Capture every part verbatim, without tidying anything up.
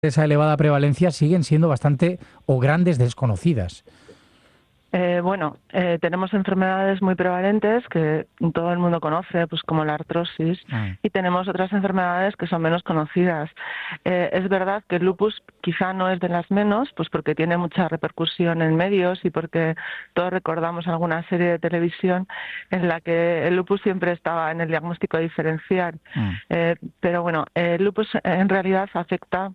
esa elevada prevalencia siguen siendo bastante o grandes desconocidas. Eh, bueno, eh, tenemos enfermedades muy prevalentes que todo el mundo conoce, pues como la artrosis, Ah. y tenemos otras enfermedades que son menos conocidas. Eh, es verdad que el lupus quizá no es de las menos, pues porque tiene mucha repercusión en medios y porque todos recordamos alguna serie de televisión en la que el lupus siempre estaba en el diagnóstico diferencial. Ah. Eh, pero bueno, el lupus en realidad afecta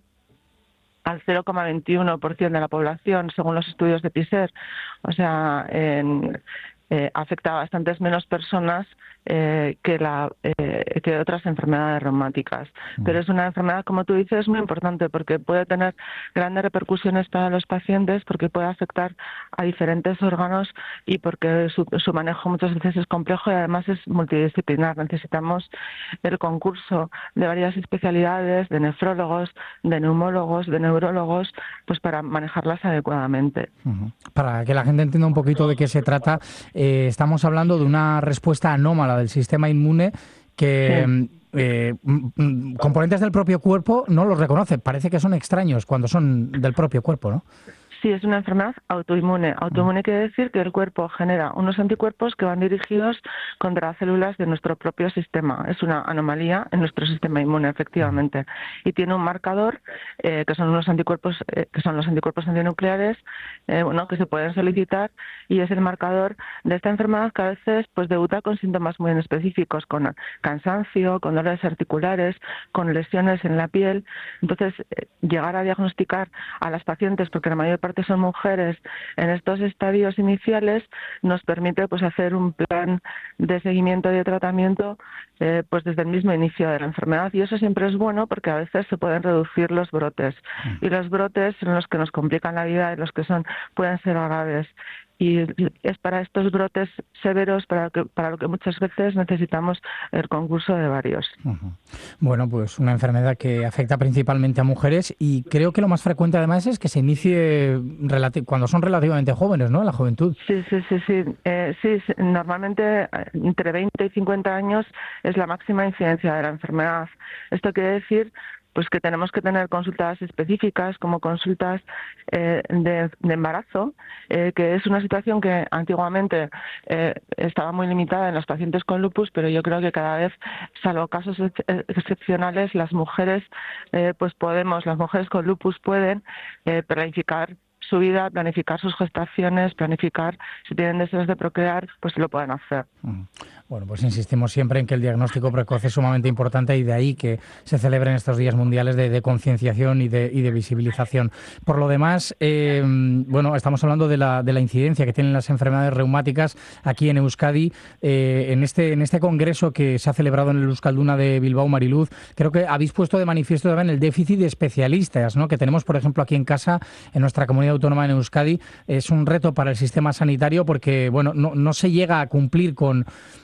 al cero coma veintiuno por ciento de la población, según los estudios de PISER. O sea, en, eh, afecta a bastantes menos personas eh, que, la, eh, que otras enfermedades reumáticas. Pero es una enfermedad, como tú dices, muy importante porque puede tener grandes repercusiones para los pacientes, porque puede afectar a diferentes órganos y porque su, su manejo muchas veces es complejo y además es multidisciplinar. Necesitamos el concurso de varias especialidades, de nefrólogos, de neumólogos, de neurólogos, pues para manejarlas adecuadamente. Uh-huh. Para que la gente entienda un poquito de qué se trata, eh, estamos hablando de una respuesta anómala del sistema inmune que sí. eh, componentes del propio cuerpo no los reconoce. Parece que son extraños cuando son del propio cuerpo, ¿no? Sí, es una enfermedad autoinmune. Autoinmune quiere decir que el cuerpo genera unos anticuerpos que van dirigidos contra células de nuestro propio sistema. Es una anomalía en nuestro sistema inmune, efectivamente. Y tiene un marcador eh, que son unos anticuerpos, eh, que son los anticuerpos antinucleares, eh, bueno, que se pueden solicitar, y es el marcador de esta enfermedad que a veces pues debuta con síntomas muy específicos, con cansancio, con dolores articulares, con lesiones en la piel. Entonces, eh, llegar a diagnosticar a las pacientes, porque la mayor parte son mujeres, en estos estadios iniciales, nos permite pues hacer un plan de seguimiento y de tratamiento eh, pues desde el mismo inicio de la enfermedad, y eso siempre es bueno porque a veces se pueden reducir los brotes, y los brotes son los que nos complican la vida y los que son pueden ser graves. Y es para estos brotes severos para lo que, para lo que muchas veces necesitamos el concurso de varios. Uh-huh. Bueno, pues una enfermedad que afecta principalmente a mujeres y creo que lo más frecuente además es que se inicie relati- cuando son relativamente jóvenes, ¿no? En la juventud. Sí, sí, sí, sí. Eh, sí, normalmente entre veinte y cincuenta años es la máxima incidencia de la enfermedad. Esto quiere decir pues que tenemos que tener consultas específicas como consultas eh, de, de embarazo, eh, que es una situación que antiguamente eh, estaba muy limitada en los pacientes con lupus, pero yo creo que cada vez, salvo casos ex excepcionales, las mujeres eh, pues podemos, las mujeres con lupus pueden eh, planificar su vida, planificar sus gestaciones, planificar si tienen deseos de procrear, pues lo pueden hacer. Bueno, pues insistimos siempre en que el diagnóstico precoz es sumamente importante y de ahí que se celebren estos días mundiales de, de concienciación y de, y de visibilización. Por lo demás, eh, bueno, estamos hablando de la, de la incidencia que tienen las enfermedades reumáticas aquí en Euskadi. Eh, en, este, en este congreso que se ha celebrado en el Euskalduna de Bilbao, Mariluz, creo que habéis puesto de manifiesto también el déficit de especialistas, ¿no?, que tenemos, por ejemplo, aquí en casa, en nuestra comunidad autónoma en Euskadi. Es un reto para el sistema sanitario porque, bueno, no, no se llega a cumplir con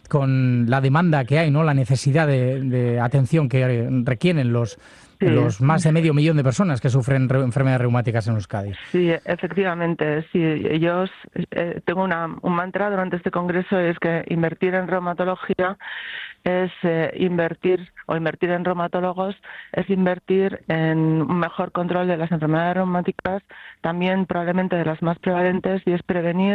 con la demanda que hay, ¿no?, la necesidad de, de atención que requieren los, sí. los más de medio millón de personas que sufren re, enfermedades reumáticas en Euskadi. Sí, efectivamente. Sí, yo eh, tengo una, un mantra durante este congreso, es que invertir en reumatología es eh, invertir, o invertir en reumatólogos es invertir en un mejor control de las enfermedades reumáticas, también probablemente de las más prevalentes, y es prevenir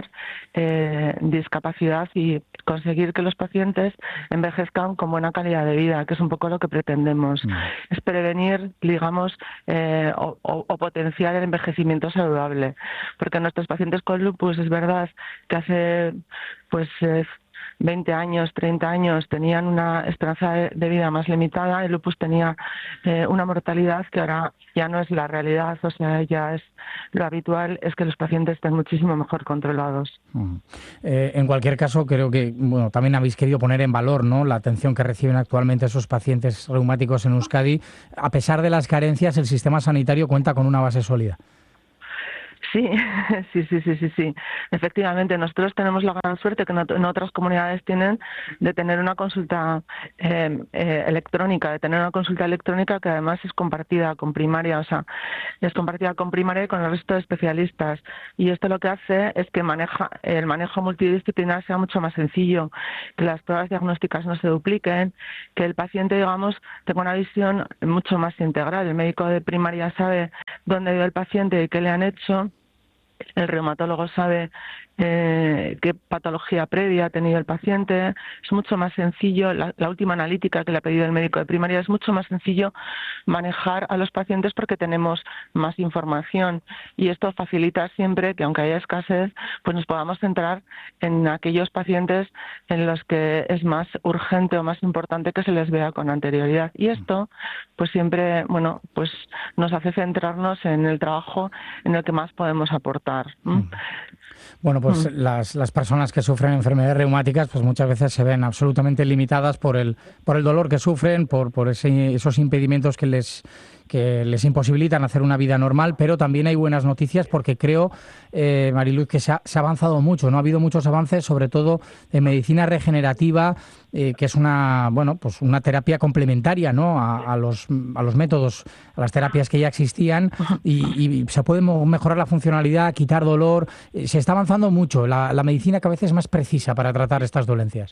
eh, discapacidad y conseguir que los pacientes envejezcan con buena calidad de vida, que es un poco lo que pretendemos. Mm. Es prevenir, digamos, eh, o, o, o potenciar el envejecimiento saludable, porque nuestros pacientes con lupus es verdad que hace pues eh, veinte años, treinta años tenían una esperanza de vida más limitada, el lupus tenía eh, una mortalidad que ahora ya no es la realidad, o sea, ya es lo habitual, es que los pacientes estén muchísimo mejor controlados. Uh-huh. Eh, en cualquier caso, creo que bueno, también habéis querido poner en valor, ¿no?, la atención que reciben actualmente esos pacientes reumáticos en Euskadi. A pesar de las carencias, el sistema sanitario cuenta con una base sólida. Sí, sí, sí, sí, sí, sí. Efectivamente, nosotros tenemos la gran suerte que no, no otras comunidades tienen de tener una consulta eh, eh, electrónica, de tener una consulta electrónica que además es compartida con primaria, o sea, es compartida con primaria y con el resto de especialistas. Y esto lo que hace es que maneja el manejo multidisciplinar sea mucho más sencillo, que las pruebas diagnósticas no se dupliquen, que el paciente, digamos, tenga una visión mucho más integral. El médico de primaria sabe dónde vive el paciente y qué le han hecho. El reumatólogo sabe eh, qué patología previa ha tenido el paciente. Es mucho más sencillo, la, la última analítica que le ha pedido el médico de primaria, es mucho más sencillo manejar a los pacientes porque tenemos más información y esto facilita siempre que, aunque haya escasez, pues nos podamos centrar en aquellos pacientes en los que es más urgente o más importante que se les vea con anterioridad. Y esto pues siempre, bueno, pues nos hace centrarnos en el trabajo en el que más podemos aportar. ¿Mm? Bueno, pues mm. las, las personas que sufren enfermedades reumáticas, pues muchas veces se ven absolutamente limitadas por el, por el dolor que sufren, por, por ese, esos impedimentos que les, que les imposibilitan hacer una vida normal, pero también hay buenas noticias porque creo, eh, Mariluz, que se ha, se ha avanzado mucho, ¿no? Ha habido muchos avances, sobre todo en medicina regenerativa, eh, que es una, bueno, pues una terapia complementaria, ¿no? a, a, los, a los métodos, a las terapias que ya existían y, y se puede mejorar la funcionalidad, quitar dolor. Eh, se está avanzando mucho, la, la medicina cada vez es más precisa para tratar estas dolencias.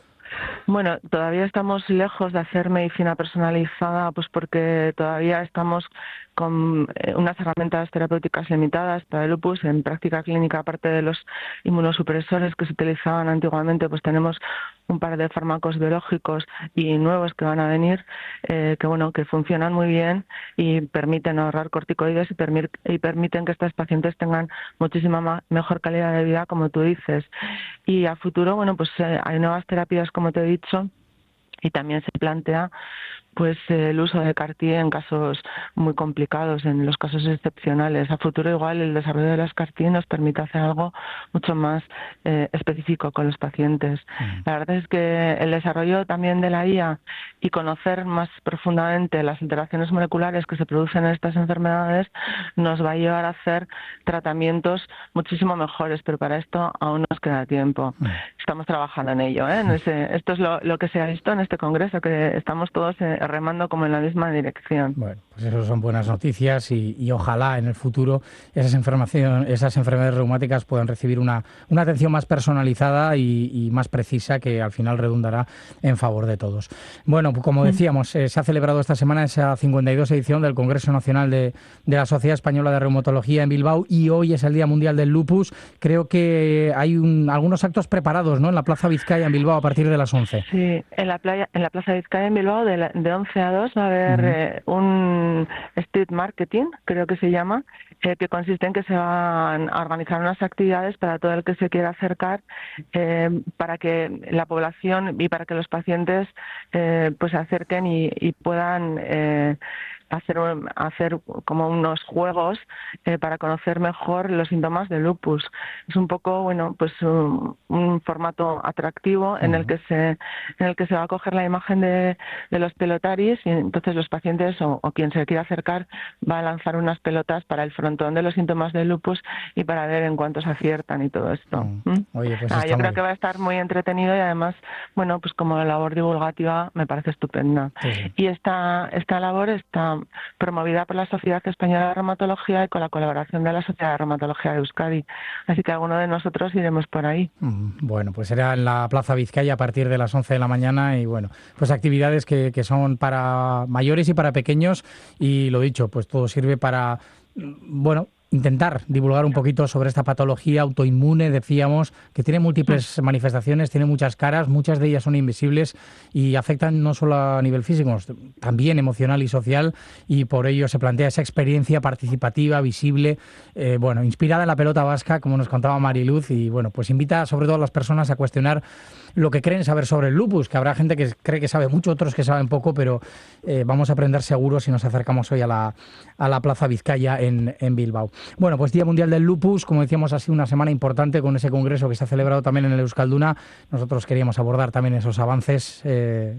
Bueno, todavía estamos lejos de hacer medicina personalizada, pues porque todavía estamos con unas herramientas terapéuticas limitadas para el lupus. En práctica clínica, aparte de los inmunosupresores que se utilizaban antiguamente, pues tenemos un par de fármacos biológicos y nuevos que van a venir, eh, que bueno, que funcionan muy bien y permiten ahorrar corticoides y, permi- y permiten que estos pacientes tengan muchísima ma- mejor calidad de vida, como tú dices. Y a futuro, bueno, pues eh, hay nuevas terapias, como te he dicho, y también se plantea pues el uso de CAR-T en casos muy complicados, en los casos excepcionales. A futuro igual el desarrollo de las CAR-T nos permite hacer algo mucho más eh, específico con los pacientes. Mm. La verdad es que el desarrollo también de la I A y conocer más profundamente las alteraciones moleculares que se producen en estas enfermedades nos va a llevar a hacer tratamientos muchísimo mejores, pero para esto aún nos queda tiempo. Mm. Estamos trabajando en ello, ¿eh? En ese, esto es lo, lo que se ha visto en este congreso, que estamos todos eh, remando como en la misma dirección. Bueno, pues eso son buenas noticias y, y ojalá en el futuro esas, esas enfermedades reumáticas puedan recibir una, una atención más personalizada y, y más precisa, que al final redundará en favor de todos. Bueno, pues como decíamos, eh, se ha celebrado esta semana esa cincuenta y dos edición del Congreso Nacional de, de la Sociedad Española de Reumatología en Bilbao y hoy es el Día Mundial del Lupus. Creo que hay un, algunos actos preparados, ¿no?, en la Plaza Vizcaya en Bilbao a partir de las once. Sí, en la playa, en la Plaza Vizcaya en Bilbao de, la, de once a dos va a haber uh-huh. eh, un street marketing, creo que se llama, eh, que consiste en que se van a organizar unas actividades para todo el que se quiera acercar, eh, para que la población y para que los pacientes eh, pues se acerquen y, y puedan eh, hacer hacer como unos juegos eh, para conocer mejor los síntomas del lupus. Es un poco, bueno, pues un, un formato atractivo en el que se en el que se va a coger la imagen de, de los pelotaris y entonces los pacientes o, o quien se quiera acercar va a lanzar unas pelotas para el frontón de los síntomas del lupus y para ver en cuántos aciertan y todo esto. Mm. Oye, pues ah, yo creo muy... que va a estar muy entretenido y además, bueno, pues como labor divulgativa me parece estupenda. Sí, sí. Y esta esta labor está promovida por la Sociedad Española de Reumatología y con la colaboración de la Sociedad de Reumatología de Euskadi. Así que alguno de nosotros iremos por ahí. Bueno, pues será en la Plaza Vizcaya a partir de las once de la mañana y bueno, pues actividades que, que son para mayores y para pequeños y lo dicho, pues todo sirve para, bueno, intentar divulgar un poquito sobre esta patología autoinmune, decíamos, que tiene múltiples manifestaciones, tiene muchas caras, muchas de ellas son invisibles y afectan no solo a nivel físico, también emocional y social, y por ello se plantea esa experiencia participativa, visible, eh, bueno, inspirada en la pelota vasca, como nos contaba Mariluz, y bueno, pues invita sobre todo a las personas a cuestionar lo que creen saber sobre el lupus, que habrá gente que cree que sabe mucho, otros que saben poco, pero eh, vamos a aprender seguro si nos acercamos hoy a la, a la Plaza Vizcaya en, en Bilbao. Bueno, pues Día Mundial del Lupus, como decíamos, ha sido una semana importante con ese congreso que se ha celebrado también en el Euskalduna. Nosotros queríamos abordar también esos avances eh,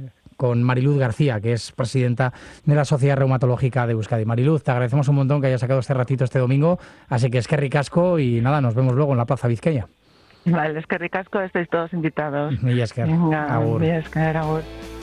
con Mariluz García, que es presidenta de la Sociedad Reumatológica de Euskadi. Mariluz, te agradecemos un montón que hayas sacado este ratito este domingo, así que es que ricasco y nada, nos vemos luego en la Plaza Vizcaya. Vale, es que ricasco, estáis todos invitados. Y es que, Venga, agur. es que agur.